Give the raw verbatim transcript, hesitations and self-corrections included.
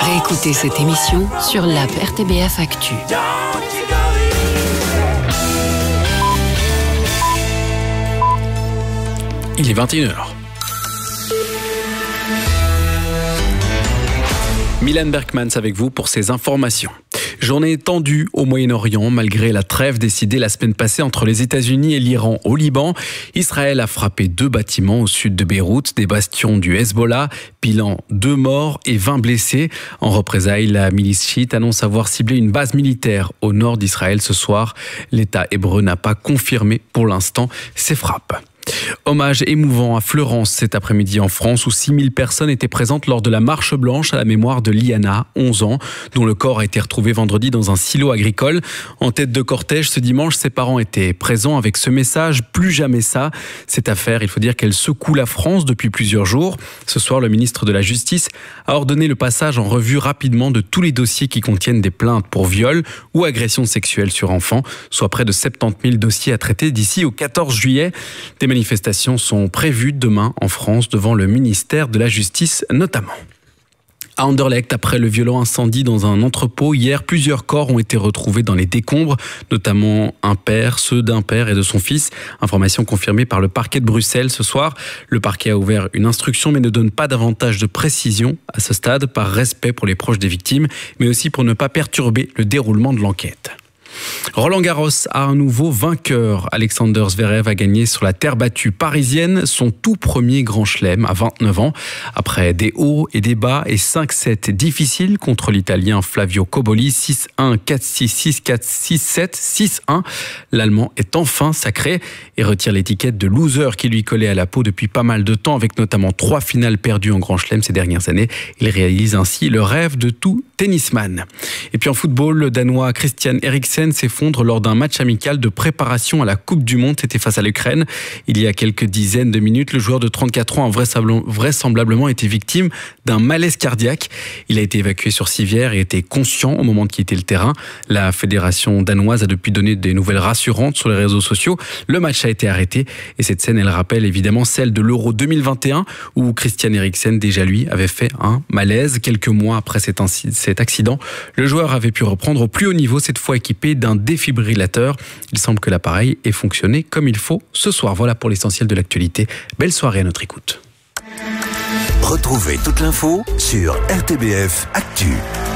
Réécoutez cette émission sur l'app R T B F Actu. Il est vingt et une heures. Milan Berkmans avec vous pour ces informations. Journée tendue au Moyen-Orient malgré la trêve décidée la semaine passée entre les États-Unis et l'Iran au Liban. Israël a frappé deux bâtiments au sud de Beyrouth, des bastions du Hezbollah, bilan deux morts et vingt blessés. En représailles, la milice chiite annonce avoir ciblé une base militaire au nord d'Israël ce soir. L'État hébreu n'a pas confirmé pour l'instant ces frappes. Hommage émouvant à Fleurance cet après-midi en France où six mille personnes étaient présentes lors de la marche blanche à la mémoire de Liana, onze ans, dont le corps a été retrouvé vendredi dans un silo agricole. En tête de cortège ce dimanche, ses parents étaient présents avec ce message « Plus jamais ça ». Cette affaire, il faut dire qu'elle secoue la France depuis plusieurs jours. Ce soir, le ministre de la Justice a ordonné le passage en revue rapidement de tous les dossiers qui contiennent des plaintes pour viol ou agression sexuelle sur enfants, soit près de soixante-dix mille dossiers à traiter d'ici au quatorze juillet. Des manifestations sont prévues demain en France devant le ministère de la Justice notamment. À Anderlecht, après le violent incendie dans un entrepôt, hier, plusieurs corps ont été retrouvés dans les décombres, notamment un père, ceux d'un père et de son fils. Information confirmée par le parquet de Bruxelles ce soir. Le parquet a ouvert une instruction mais ne donne pas davantage de précision à ce stade, par respect pour les proches des victimes, mais aussi pour ne pas perturber le déroulement de l'enquête. Roland Garros a un nouveau vainqueur. Alexander Zverev a gagné sur la terre battue parisienne son tout premier grand chelem à vingt-neuf ans. Après des hauts et des bas et cinq sets difficiles contre l'Italien Flavio Cobolli, six un, quatre six, six quatre, six sept, six un. L'Allemand est enfin sacré et retire l'étiquette de loser qui lui collait à la peau depuis pas mal de temps, avec notamment trois finales perdues en grand chelem ces dernières années. Il réalise ainsi le rêve de tout tennisman. Et puis en football, le Danois Christian Eriksen s'effondre lors d'un match amical de préparation à la Coupe du Monde. C'était face à l'Ukraine. Il y a quelques dizaines de minutes, le joueur de trente-quatre ans a vraisemblablement été victime d'un malaise cardiaque. Il a été évacué sur civière et était conscient au moment de quitter le terrain. La fédération danoise a depuis donné des nouvelles rassurantes sur les réseaux sociaux. Le match a été arrêté et cette scène, elle rappelle évidemment celle de l'Euro deux mille vingt et un où Christian Eriksen, déjà lui, avait fait un malaise. Quelques mois après cet, inc- cet accident, le joueur avait pu reprendre au plus haut niveau, cette fois équipé d'un défibrillateur. Il semble que l'appareil ait fonctionné comme il faut ce soir. Voilà pour l'essentiel de l'actualité. Belle soirée à notre écoute. Retrouvez toute l'info sur R T B F Actu.